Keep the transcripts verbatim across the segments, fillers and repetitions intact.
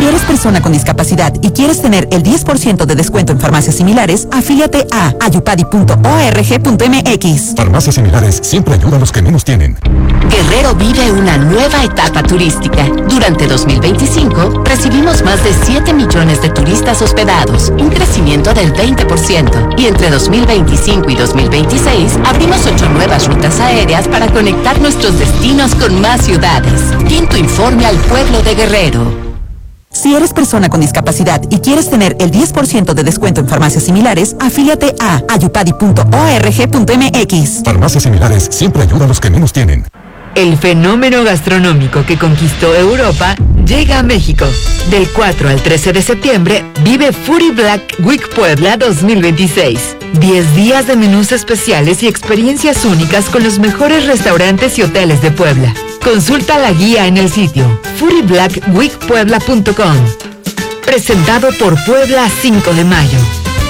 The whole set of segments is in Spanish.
eres persona con discapacidad y quieres tener el diez por ciento de descuento en farmacias similares, afíliate a ayupadi punto org punto mx. Farmacias similares siempre ayudan a los que menos tienen. Guerrero vive una nueva etapa turística. Durante dos mil veinticinco, recibimos más de siete millones de turistas hospedados, un crecimiento del veinte por ciento. Y entre dos mil veinticinco y dos mil veintiséis, abrimos ocho nuevas rutas aéreas para conectar nuestros destinos con más ciudades. Quinto informe al pueblo de Guerrero. Si eres persona con discapacidad y quieres tener el diez por ciento de descuento en farmacias similares, afíliate a ayupadi punto org punto mx. Farmacias similares siempre ayudan a los que menos tienen. El fenómeno gastronómico que conquistó Europa llega a México. Del cuatro al trece de septiembre, vive Foodie Black Week Puebla dos mil veintiséis. diez días de menús especiales y experiencias únicas con los mejores restaurantes y hoteles de Puebla. Consulta la guía en el sitio foodie black week puebla punto com. Presentado por Puebla cinco de mayo.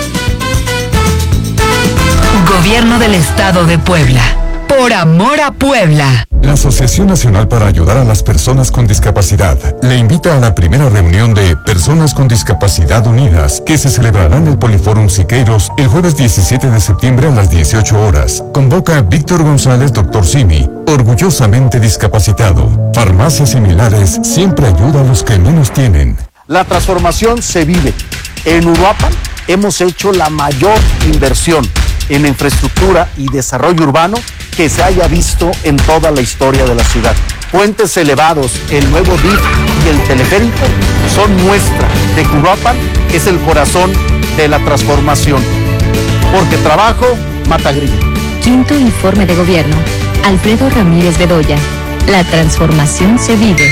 Gobierno del Estado de Puebla. Por amor a Puebla. La Asociación Nacional para Ayudar a las Personas con Discapacidad le invita a la primera reunión de Personas con Discapacidad Unidas, que se celebrará en el Poliforum Siqueiros el jueves diecisiete de septiembre a las dieciocho horas. Convoca Víctor González, doctor Simi, orgullosamente discapacitado. Farmacias similares siempre ayuda a los que menos tienen. La transformación se vive. En Uruapan hemos hecho la mayor inversión en infraestructura y desarrollo urbano que se haya visto en toda la historia de la ciudad. Puentes elevados, el nuevo D I F y el teleférico son muestra de que Uruapan es el corazón de la transformación. Porque trabajo mata grillo. Quinto informe de gobierno. Alfredo Ramírez Bedoya. La transformación se vive.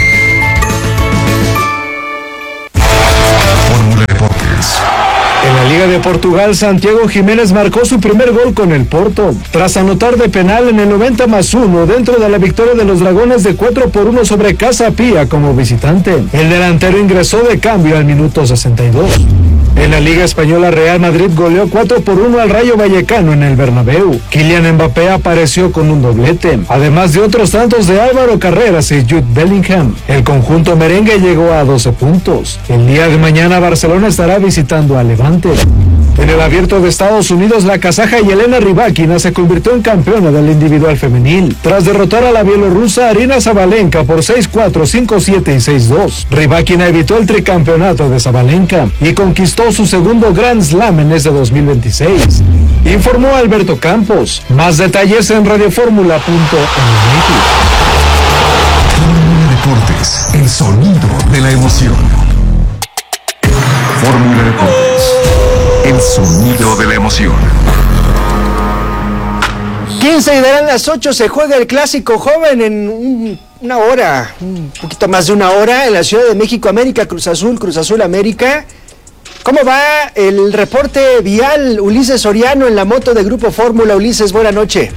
Fórmula Deportes. En la Liga de Portugal, Santiago Jiménez marcó su primer gol con el Porto, tras anotar de penal en el noventa más uno dentro de la victoria de los Dragones de cuatro por uno sobre Casa Pía como visitante. El delantero ingresó de cambio al minuto sesenta y dos. En la Liga Española, Real Madrid goleó cuatro por uno al Rayo Vallecano en el Bernabéu. Kylian Mbappé apareció con un doblete, además de otros tantos de Álvaro Carreras y Jude Bellingham. El conjunto merengue llegó a doce puntos. El día de mañana Barcelona estará visitando a Levante. En el Abierto de Estados Unidos, la kazaja Yelena Rybakina se convirtió en campeona del individual femenil, tras derrotar a la bielorrusa Arina Sabalenka por seis cuatro, cinco siete y seis dos. Rybakina evitó el tricampeonato de Sabalenka y conquistó su segundo Grand Slam en este dos mil veintiséis. Informó Alberto Campos. Más detalles en radioformula punto m x. Fórmula Deportes, el sonido de la emoción. Fórmula Deportes, el sonido de la emoción. quince y darán las ocho, se juega el Clásico Joven en un, una hora, un poquito más de una hora, en la Ciudad de México. América, Cruz Azul, Cruz Azul, América. ¿Cómo va el reporte vial? Ulises Soriano en la moto de Grupo Fórmula. Ulises, buena noche.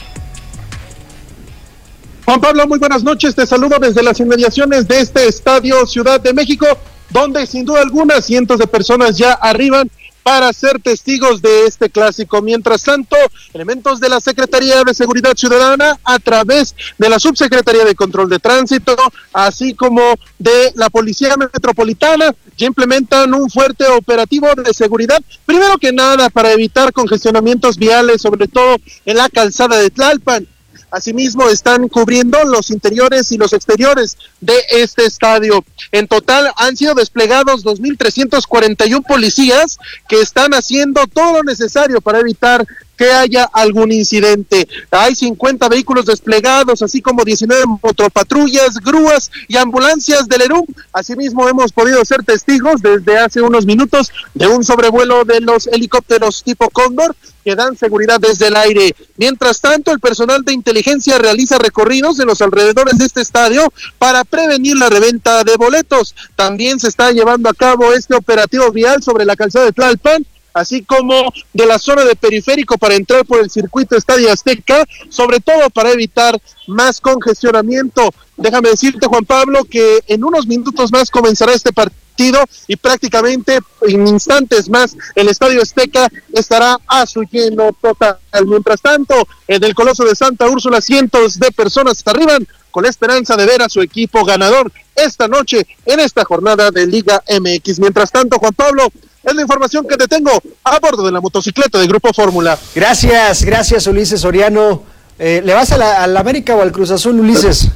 Juan Pablo, muy buenas noches, te saludo desde las inmediaciones de este estadio Ciudad de México, donde sin duda alguna cientos de personas ya arriban para ser testigos de este clásico. Mientras tanto, elementos de la Secretaría de Seguridad Ciudadana, a través de la Subsecretaría de Control de Tránsito, así como de la Policía Metropolitana, ya implementan un fuerte operativo de seguridad, primero que nada para evitar congestionamientos viales, sobre todo en la calzada de Tlalpan. Asimismo, están cubriendo los interiores y los exteriores de este estadio. En total han sido desplegados dos mil trescientos cuarenta y uno policías que están haciendo todo lo necesario para evitar que haya algún incidente. Hay cincuenta vehículos desplegados, así como diecinueve motopatrullas, grúas y ambulancias del ERUM. Asimismo, hemos podido ser testigos desde hace unos minutos de un sobrevuelo de los helicópteros tipo Cóndor que dan seguridad desde el aire. Mientras tanto, el personal de inteligencia realiza recorridos en los alrededores de este estadio para prevenir la reventa de boletos. También se está llevando a cabo este operativo vial sobre la calzada de Tlalpan, así como de la zona de periférico para entrar por el circuito Estadio Azteca, sobre todo para evitar más congestionamiento. Déjame decirte, Juan Pablo, que en unos minutos más comenzará este partido y prácticamente en instantes más el Estadio Azteca estará a su lleno total. Mientras tanto, en el Coloso de Santa Úrsula cientos de personas arriban con la esperanza de ver a su equipo ganador esta noche en esta jornada de Liga M X. Mientras tanto, Juan Pablo, es la información que te tengo a bordo de la motocicleta de Grupo Fórmula. Gracias, gracias Ulises Soriano. Eh, ¿Le vas a la, a la América o al Cruz Azul, Ulises?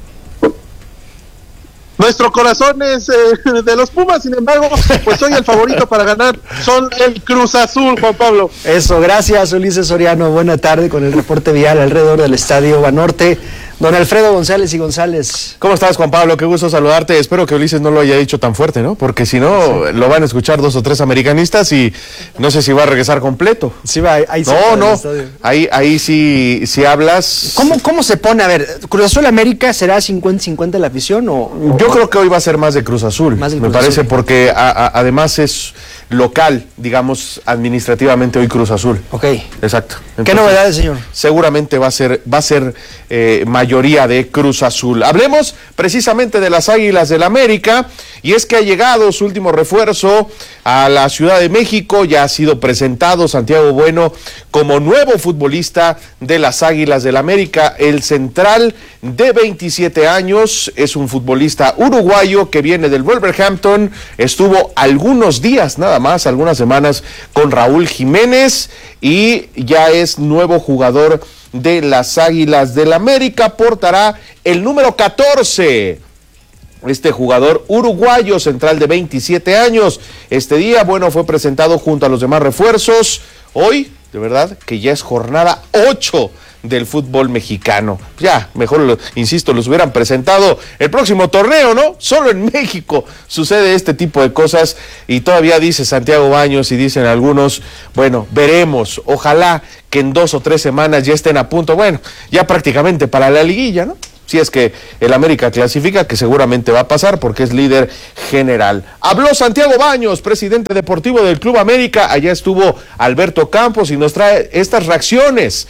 Nuestro corazón es eh, de los Pumas, sin embargo, pues soy el favorito para ganar, son el Cruz Azul, Juan Pablo. Eso, gracias Ulises Soriano, buena tarde con el reporte vial alrededor del Estadio Banorte. Don Alfredo González y González. ¿Cómo estás, Juan Pablo? Qué gusto saludarte. Espero que Ulises no lo haya dicho tan fuerte, ¿no? Porque si no, sí, lo van a escuchar dos o tres americanistas y no sé si va a regresar completo. Sí, va, ahí No, no, ahí, ahí sí, sí hablas. ¿Cómo, ¿Cómo se pone? A ver, ¿Cruz Azul América será cincuenta cincuenta la afición o...? o Yo creo que hoy va a ser más de Cruz Azul, más me Cruz parece, Azul. Porque a, a, además es local, digamos, administrativamente hoy Cruz Azul. Ok. Exacto. Entonces, ¿qué novedades, señor? Seguramente va a ser, va a ser eh, mayoría de Cruz Azul. Hablemos precisamente de las Águilas del América, y es que ha llegado su último refuerzo a la Ciudad de México, ya ha sido presentado Santiago Bueno como nuevo futbolista de las Águilas del América, el central de veintisiete años, es un futbolista uruguayo que viene del Wolverhampton, estuvo algunos días, nada más, algunas semanas con Raúl Jiménez y ya es nuevo jugador de las Águilas del América, portará el número catorce. Este jugador uruguayo central de veintisiete años, este día, bueno, fue presentado junto a los demás refuerzos. Hoy, de verdad, que ya es jornada ocho del fútbol mexicano. Ya, mejor, lo, insisto, los hubieran presentado el próximo torneo, ¿no? Solo en México sucede este tipo de cosas y todavía dice Santiago Baños y dicen algunos, bueno, veremos, ojalá que en dos o tres semanas ya estén a punto, bueno, ya prácticamente para la liguilla, ¿no? Si es que el América clasifica, que seguramente va a pasar porque es líder general. Habló Santiago Baños, presidente deportivo del Club América. Allá estuvo Alberto Campos y nos trae estas reacciones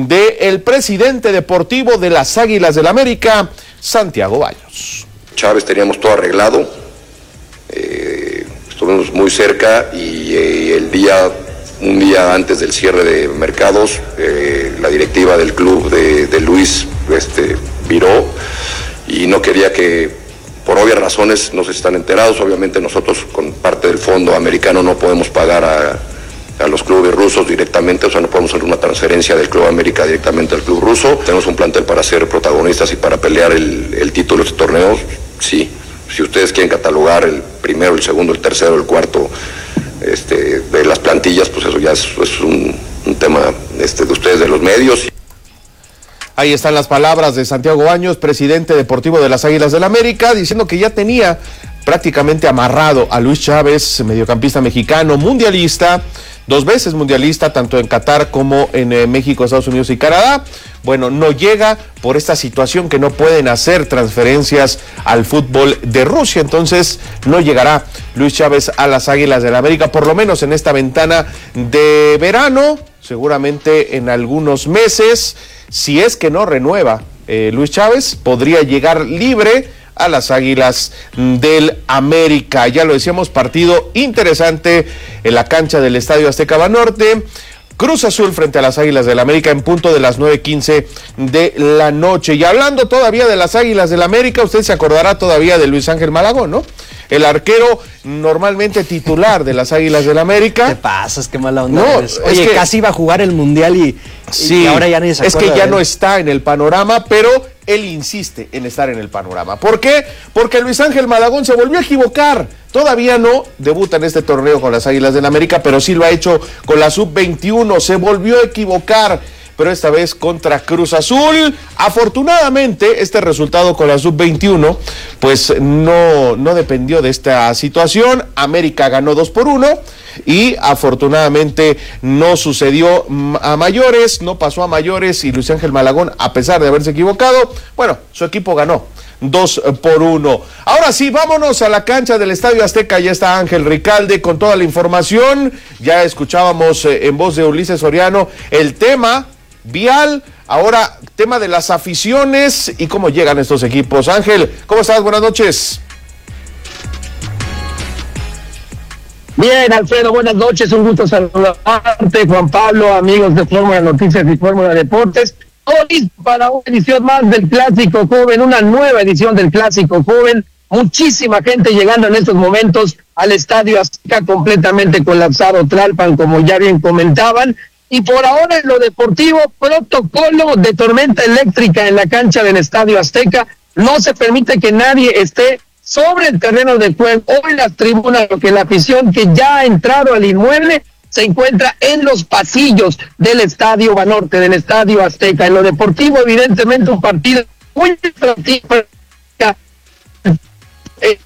del presidente deportivo de las Águilas del América, Santiago Baños. Chávez, teníamos todo arreglado, eh, estuvimos muy cerca y eh, el día, un día antes del cierre de mercados, eh, la directiva del club de, de Luis, este, viró y no quería que, por obvias razones, no se están enterados, obviamente nosotros con parte del fondo americano no podemos pagar a, a los clubes rusos directamente, o sea, no podemos hacer una transferencia del Club América directamente al club ruso. Tenemos un plantel para ser protagonistas y para pelear el, el título de este torneo, sí. Si ustedes quieren catalogar el primero, el segundo, el tercero, el cuarto este, de las plantillas, pues eso ya es, es un, un tema este, de ustedes, de los medios. Ahí están las palabras de Santiago Baños, presidente deportivo de las Águilas del América, diciendo que ya tenía prácticamente amarrado a Luis Chávez, mediocampista mexicano, mundialista, dos veces mundialista, tanto en Qatar como en eh, México, Estados Unidos y Canadá. Bueno, no llega por esta situación que no pueden hacer transferencias al fútbol de Rusia, entonces no llegará Luis Chávez a las Águilas del América, por lo menos en esta ventana de verano, seguramente en algunos meses. Si es que no renueva eh, Luis Chávez, podría llegar libre a las Águilas del América. Ya lo decíamos, partido interesante en la cancha del Estadio Azteca Banorte. Cruz Azul frente a las Águilas del América en punto de las nueve quince de la noche. Y hablando todavía de las Águilas del América, usted se acordará todavía de Luis Ángel Malagón, ¿no? El arquero normalmente titular de las Águilas del América. ¿Qué pasas? Qué mala onda no, eres. Oye, es que casi iba a jugar el Mundial y, sí, y ahora ya nadie se es acuerda que ya de no él. está en el panorama, pero él insiste en estar en el panorama. ¿Por qué? Porque Luis Ángel Malagón se volvió a equivocar. Todavía no debuta en este torneo con las Águilas del América, pero sí lo ha hecho con la sub veintiuno. Se volvió a equivocar, pero esta vez contra Cruz Azul. Afortunadamente, este resultado con la sub veintiuno, pues no, no dependió de esta situación. América ganó dos por uno y afortunadamente no sucedió a mayores, no pasó a mayores y Luis Ángel Malagón, a pesar de haberse equivocado, bueno, su equipo ganó dos por uno. Ahora sí, vámonos a la cancha del Estadio Azteca. Ya está Ángel Ricalde con toda la información. Ya escuchábamos eh, en voz de Ulises Soriano el tema vial, ahora tema de las aficiones y cómo llegan estos equipos. Ángel, ¿cómo estás? Buenas noches. Bien, Alfredo, buenas noches, un gusto saludarte, Juan Pablo, amigos de Fórmula Noticias y Fórmula Deportes. Hoy para una edición más del Clásico Joven, una nueva edición del Clásico Joven. Muchísima gente llegando en estos momentos al Estadio Azteca, completamente colapsado Tlalpan, como ya bien comentaban. Y por ahora en lo deportivo, protocolo de tormenta eléctrica en la cancha del Estadio Azteca. No se permite que nadie esté sobre el terreno de juego o en las tribunas, porque la afición que ya ha entrado al inmueble se encuentra en los pasillos del Estadio Banorte, del Estadio Azteca. En lo deportivo, evidentemente, un partido muy atractivo. Eh,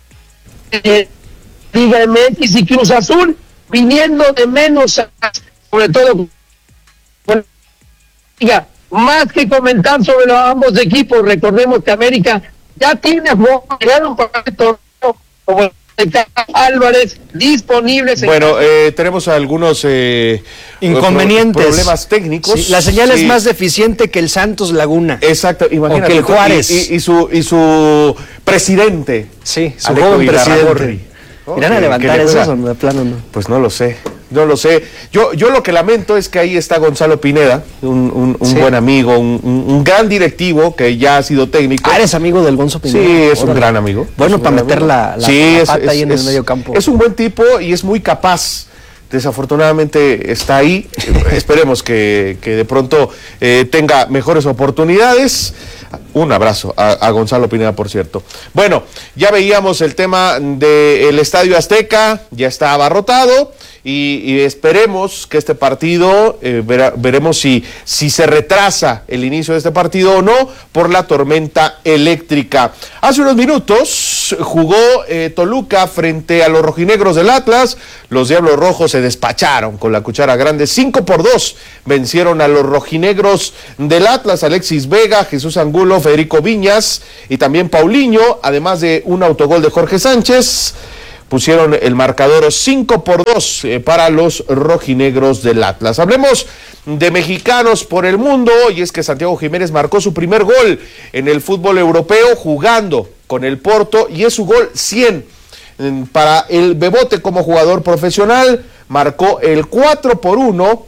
eh, Liga M X y Cruz Azul viniendo de menos a, sobre todo bueno, diga, más que comentar sobre los ambos equipos. Recordemos que América ya tiene jugaron para el torneo como Álvarez disponibles. Bueno, eh, tenemos algunos eh, inconvenientes, problemas técnicos. Sí, la señal sí. es más deficiente que el Santos Laguna. Exacto, imagínate. O que el Juárez. Y, y, y, su, y su presidente. Sí, su joven presidente. Oh, ¿Irán a levantar eso o de plano no? Pues no lo sé, no lo sé. Yo yo lo que lamento es que ahí está Gonzalo Pineda, un, un, un sí. buen amigo, un, un, un gran directivo que ya ha sido técnico. Ah, ¿eres amigo del Gonzo Pineda? Sí, es Órale. un gran amigo. Bueno, para meter amigo. la, la, sí, la es, pata es, ahí en es, el medio campo. Es un buen tipo y es muy capaz. Desafortunadamente está ahí. Esperemos que, que de pronto eh, tenga mejores oportunidades. Un abrazo a, a Gonzalo Pineda, por cierto. Bueno, ya veíamos el tema del Estadio Azteca, ya está abarrotado y, y esperemos que este partido, eh, vera, veremos si, si se retrasa el inicio de este partido o no por la tormenta eléctrica. Hace unos minutos jugó eh, Toluca frente a los rojinegros del Atlas. Los Diablos Rojos se despacharon con la cuchara grande. Cinco por dos vencieron a los rojinegros del Atlas. Alexis Vega, Jesús Angulo, Federico Viñas y también Paulinho, además de un autogol de Jorge Sánchez, pusieron el marcador cinco por dos eh, para los rojinegros del Atlas. Hablemos de mexicanos por el mundo, y es que Santiago Jiménez marcó su primer gol en el fútbol europeo jugando con el Porto, y es su gol cien para el Bebote como jugador profesional. Marcó el cuatro por uno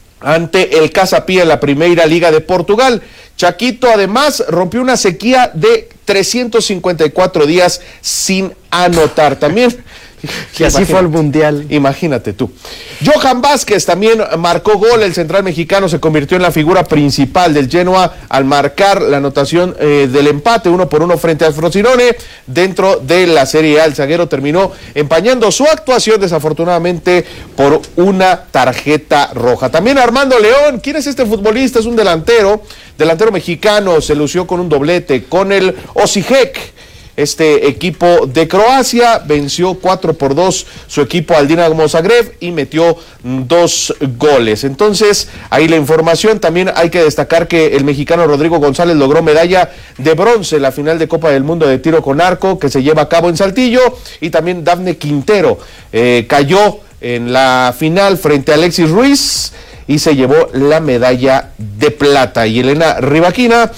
ante el Casa Pia en la Primeira Liga de Portugal. Chaquito además rompió una sequía de trescientos cincuenta y cuatro días sin anotar también. Y así fue el Mundial. Imagínate tú. Johan Vázquez también marcó gol. El central mexicano se convirtió en la figura principal del Genoa al marcar la anotación eh, del empate uno por uno frente al Frosinone dentro de la Serie A. El zaguero terminó empañando su actuación, desafortunadamente, por una tarjeta roja. También Armando León. ¿Quién es este futbolista? Es un delantero, delantero mexicano. Se lució con un doblete con el Osijek. Este equipo de Croacia venció cuatro por dos su equipo al Dinamo Zagreb y metió dos goles. Entonces, ahí la información. También hay que destacar que el mexicano Rodrigo González logró medalla de bronce en la final de Copa del Mundo de tiro con arco que se lleva a cabo en Saltillo, y también Dafne Quintero eh, cayó en la final frente a Alexis Ruiz y se llevó la medalla de plata. Y Elena Rivaquina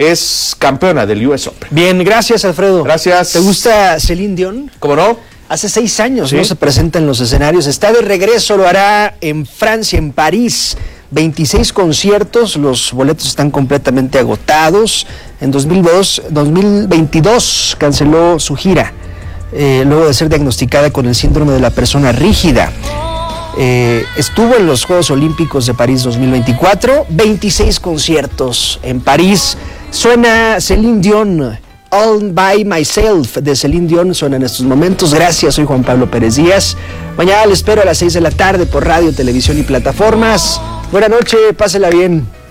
es campeona del U S Open. Bien, gracias, Alfredo. Gracias. ¿Te gusta Celine Dion? ¿Cómo no? Hace seis años ¿Sí? no se presenta en los escenarios. Está de regreso, lo hará en Francia, en París. veintiséis conciertos, los boletos están completamente agotados. En dos mil dos, dos mil veintidós canceló su gira, eh, luego de ser diagnosticada con el síndrome de la persona rígida. Eh, estuvo en los Juegos Olímpicos de París dos mil veinticuatro, veintiséis conciertos en París. Suena Celine Dion, All by Myself de Celine Dion, suena en estos momentos. Gracias, soy Juan Pablo Pérez Díaz. Mañana les espero a las seis de la tarde por radio, televisión y plataformas. Buenas noches, pásela bien.